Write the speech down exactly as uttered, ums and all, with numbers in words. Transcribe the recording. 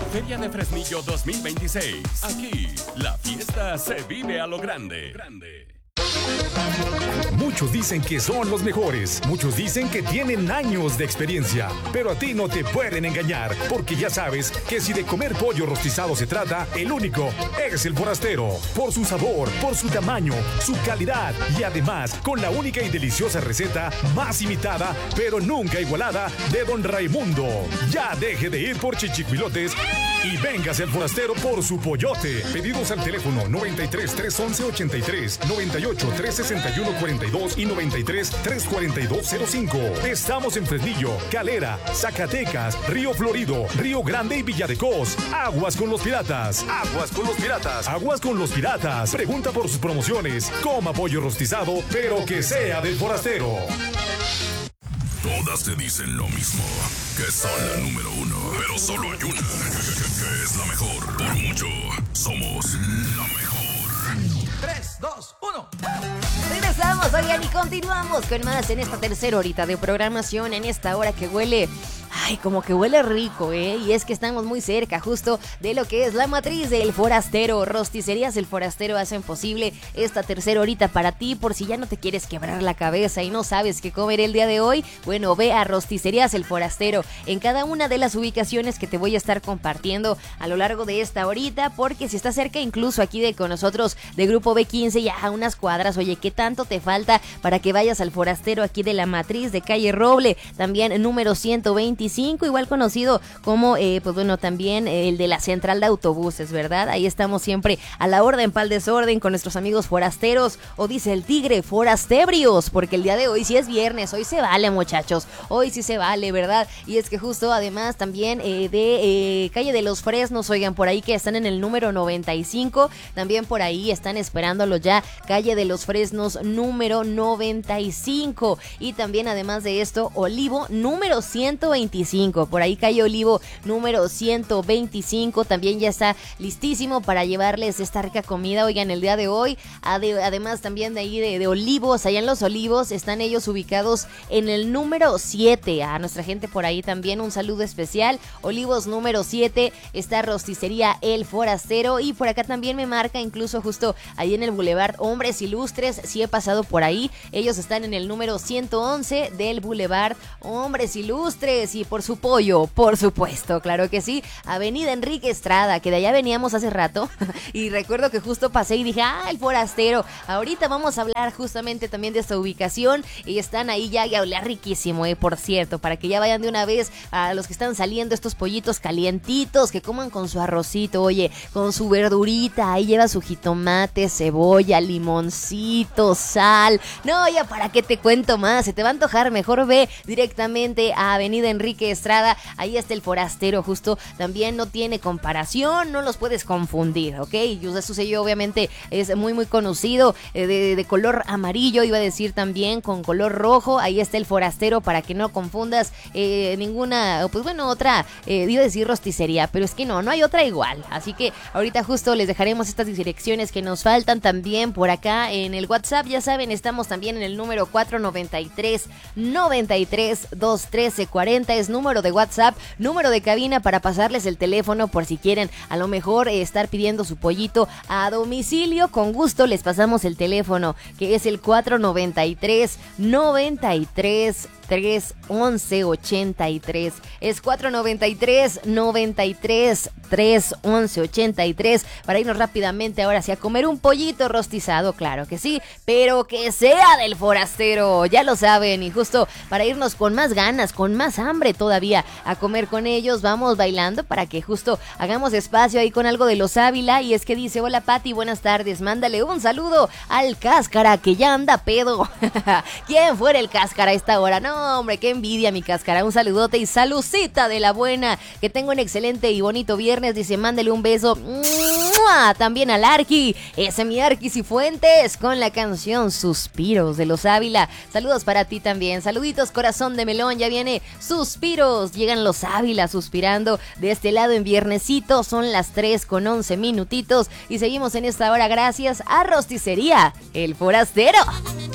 Feria de Fresnillo dos mil veintiséis. Aquí, la fiesta se vive a lo grande. grande. Muchos dicen que son los mejores, muchos dicen que tienen años de experiencia, pero a ti no te pueden engañar, porque ya sabes que si de comer pollo rostizado se trata, el único es el Forastero, por su sabor, por su tamaño, su calidad y además con la única y deliciosa receta más imitada, pero nunca igualada, de Don Raimundo. Ya deje de ir por chichicuilotes y véngase al Forastero por su pollote. Pedidos al teléfono noventa y tres, trescientos once, ochenta y tres, noventa y ocho, trescientos sesenta y uno, cuarenta y dos y noventa y tres, trescientos cuarenta y dos, cero cinco. Estamos en Fresnillo, Calera, Zacatecas, Río Florido, Río Grande y Villa de Cos. Aguas con los piratas. Aguas con los piratas. Aguas con los piratas. Pregunta por sus promociones. Coma pollo rostizado, pero que sea del Forastero. Todas te dicen lo mismo, que son la número uno, pero solo hay una, que es la mejor. Por mucho, somos la mejor. tres, dos, uno. Regresamos, oigan, y continuamos con más en esta tercera horita de programación, en esta hora que huele... Ay, como que huele rico, ¿eh? Y es que estamos muy cerca justo de lo que es la matriz del Forastero. Rosticerías El Forastero hacen posible esta tercera horita para ti. Por si ya no te quieres quebrar la cabeza y no sabes qué comer el día de hoy, bueno, ve a Rosticerías El Forastero en cada una de las ubicaciones que te voy a estar compartiendo a lo largo de esta horita. Porque si estás cerca incluso aquí de con nosotros de Grupo B quince, ya a unas cuadras, oye, ¿qué tanto te falta para que vayas al Forastero aquí de la matriz de Calle Roble? También número ciento veinticinco, igual conocido como, eh, pues bueno, también el de la central de autobuses, ¿verdad? Ahí estamos siempre a la orden, pa'l desorden, con nuestros amigos forasteros, o dice el tigre, forastebrios, porque el día de hoy sí es viernes, hoy se vale, muchachos, hoy sí se vale, ¿verdad? Y es que justo, además, también eh, de eh, Calle de los Fresnos, oigan, por ahí que están en el número noventa y cinco, también por ahí están esperándolo ya, Calle de los Fresnos número noventa y cinco, y también, además de esto, Olivo número ciento veinticinco, por ahí Calle Olivo número ciento veinticinco, también ya está listísimo para llevarles esta rica comida, oigan, el día de hoy. Ade- además también de ahí de, de Olivos, allá en Los Olivos, están ellos ubicados en el número siete, a nuestra gente por ahí también un saludo especial. Olivos número siete, está Rosticería El Forastero, y por acá también me marca incluso justo ahí en el Boulevard Hombres Ilustres, sí he pasado por ahí, ellos están en el número ciento once del Boulevard Hombres Ilustres, y por su pollo, por supuesto, claro que sí, Avenida Enrique Estrada, que de allá veníamos hace rato, y recuerdo que justo pasé y dije, ah, el Forastero, ahorita vamos a hablar justamente también de esta ubicación, y están ahí ya, y a oler riquísimo, eh, por cierto, para que ya vayan de una vez a los que están saliendo estos pollitos calientitos, que coman con su arrocito, oye, con su verdurita, ahí lleva su jitomate, cebolla, limoncito, sal, no, ya para qué te cuento más, se te va a antojar, mejor ve directamente a Avenida Enrique Estrada, ahí está el Forastero, justo, también no tiene comparación, no los puedes confundir, ¿ok? Y su sello obviamente es muy muy conocido, eh, de, de color amarillo, iba a decir también con color rojo, ahí está el Forastero para que no confundas eh, ninguna, pues bueno, otra, eh, iba a decir rosticería, pero es que no, no hay otra igual, así que ahorita justo les dejaremos estas direcciones que nos faltan también por acá en el WhatsApp, ya saben, estamos también en el número cuatro noventa y tres, noventa y tres, doscientos trece, cuarenta, es número de WhatsApp, número de cabina para pasarles el teléfono por si quieren a lo mejor eh, estar pidiendo su pollito a domicilio, con gusto les pasamos el teléfono, que es el cuatro noventa y tres, noventa y tres, tres once ochenta y tres, es cuatro noventa y tres, noventa y tres, tres once ochenta y tres, para irnos rápidamente ahora sí a comer un pollito rostizado, claro que sí, pero que sea del Forastero, ya lo saben, y justo para irnos con más ganas, con más hambre todavía a comer con ellos, vamos bailando para que justo hagamos espacio ahí con algo de los Ávila, y es que dice, hola Pati, buenas tardes, mándale un saludo al Cáscara que ya anda pedo. ¿Quién fuera el Cáscara a esta hora? No, hombre, qué envidia mi Cáscara, un saludote y salucita de la buena, que tenga un excelente y bonito viernes, dice, mándale un beso. ¡Mua! También al Arqui, ese mi Arqui Cifuentes, con la canción Suspiros de los Ávila, saludos para ti también, saluditos corazón de melón, ya viene Suspiros, llegan los Ávila suspirando de este lado en viernesito, son las tres con once minutitos, y seguimos en esta hora gracias a Rosticería El Forastero.